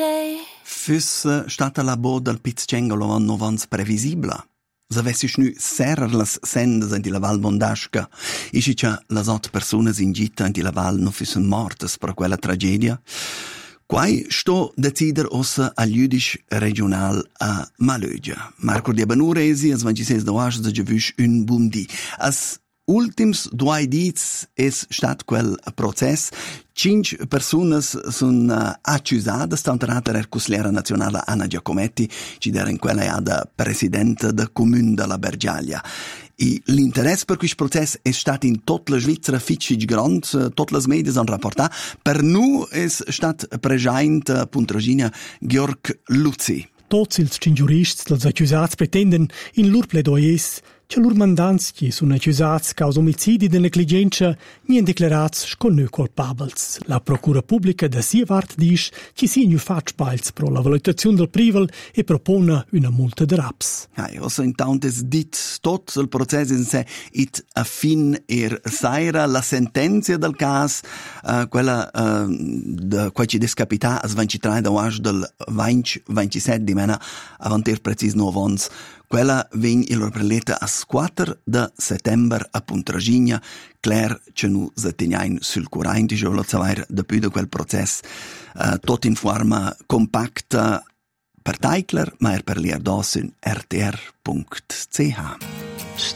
day. Füsse stata la bo del Pizzcengolo novans previsibla. S'avessi schnü serrer las sendas in la Val Bondasca, isci che las 8 personas in gita in la Val non füssen mortes per quella tragedia. Quai sto decider ossa al giudice regional a Malögia. Marco di Abanuresi, as 26 d'oas, da giavusch un bundi. As ultims 2 dits es stat quel process. 5 personas sun accusadas, tanto er cuslera nazionale Anna Giacometti, ci in quella ada presidente da comune della Bergiaglia. E l'interesse per questo processo è stato in tutta la Svizzera fitchig grand, tutte le medie hanno rapportato. Per noi è stato presente Puntragina Georg Luzzi. Tots ils giurists dels accusats pretenden in lur pledoies che lur mandants che sono accusats causa omicidi de negligenza nien declarats scolnö culpabels. La procura pubblica da Sievart dice che si nu fatg pals pro la valutazione del privel e propone una multa de raps. Also intanto es dit tot il processo in sé it a fin saira la sentenza del caso quella de qua ci descapita as 23 d'oage del 27 di mena avanter precis 9 ons. Quella vegn il preleta a 4 de settembre a Puntragina, Claire ce nu zatignain sul current, jo lo savoir depuis de quel process, tot in forma compacta per Teikler, ma per lier dos in rtr.ch.